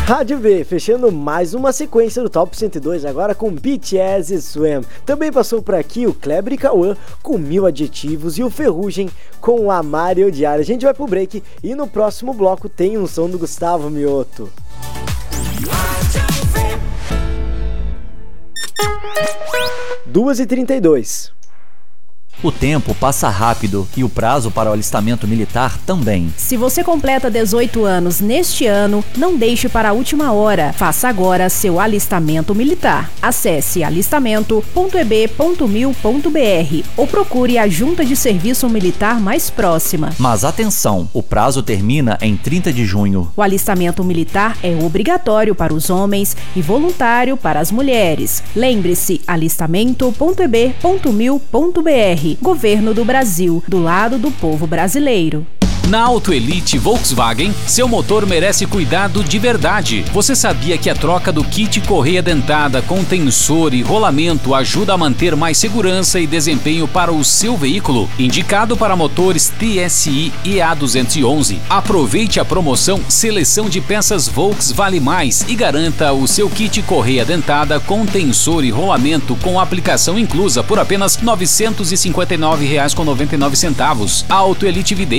Rádio B, fechando mais uma sequência do Top 102, agora com BTS e Swim. Também passou por aqui o Kleber e Cauã com 1000 adjetivos e o Ferrugem com Amar e Odiar. A gente vai pro break e no próximo bloco tem um som do Gustavo Mioto. 2h32. O tempo passa rápido e o prazo para o alistamento militar também. Se você completa 18 anos neste ano, não deixe para a última hora. Faça agora seu alistamento militar. Acesse alistamento.eb.mil.br ou procure a Junta de Serviço Militar mais próxima. Mas atenção, o prazo termina em 30 de junho. O alistamento militar é obrigatório para os homens e voluntário para as mulheres. Lembre-se, alistamento.eb.mil.br. Governo do Brasil, do lado do povo brasileiro. Na Auto Elite Volkswagen, seu motor merece cuidado de verdade. Você sabia que a troca do kit correia dentada com tensor e rolamento ajuda a manter mais segurança e desempenho para o seu veículo? Indicado para motores TSI e A211. Aproveite a promoção Seleção de Peças Volks Vale Mais e garanta o seu kit correia dentada com tensor e rolamento com aplicação inclusa por apenas R$ 959,99. Auto Elite Vidente.